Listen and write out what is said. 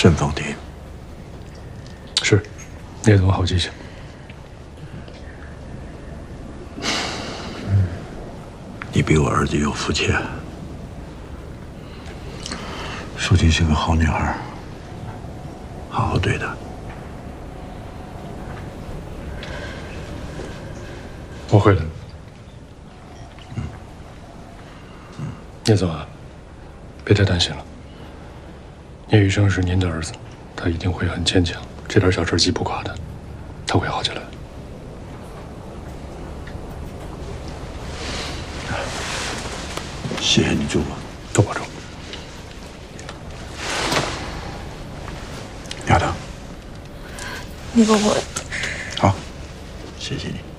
慎奉听。 是，聂总好记性。 你比我儿子有福气。淑琴是个好女孩，好好对她。 我会的。聂总啊，别太担心了。聂雨生是您的儿子，他一定会很坚强，这点小事击不垮他，他会好起来。 谢谢你，祝我多保重。 亚当， 那个我， 好，谢谢你。